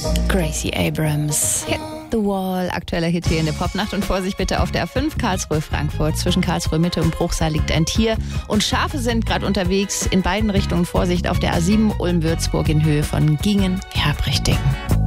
Gracie Abrams. Hit the Wall, aktueller Hit hier in der Popnacht. Und Vorsicht bitte auf der A5 Karlsruhe-Frankfurt. Zwischen Karlsruhe Mitte und Bruchsal liegt ein Tier. Und Schafe sind gerade unterwegs. In beiden Richtungen Vorsicht auf der A7 Ulm-Würzburg in Höhe von Gingen-Herbrichting.